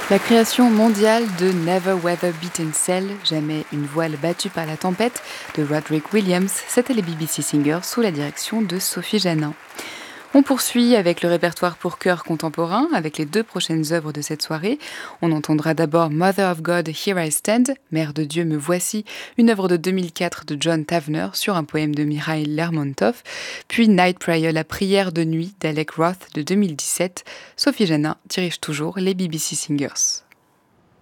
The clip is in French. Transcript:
La création mondiale de Never Weather Beaten Sail, jamais une voile battue par la tempête, de Roderick Williams, c'était les BBC Singers sous la direction de Sophie Janin. On poursuit avec le répertoire pour chœur contemporain, avec les deux prochaines œuvres de cette soirée. On entendra d'abord Mother of God, Here I Stand, Mère de Dieu, me voici, une œuvre de 2004 de John Tavener sur un poème de Mikhail Lermontov, puis Night Prayer, la prière de nuit d'Alec Roth de 2017. Sophie Janin dirige toujours les BBC Singers.